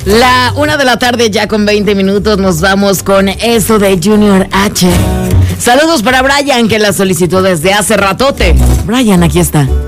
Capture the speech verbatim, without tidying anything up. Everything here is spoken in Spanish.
La una de la tarde, ya con veinte minutos, nos vamos con eso de Junior H. Saludos para Brian, que la solicitó desde hace ratote. Brian, aquí está.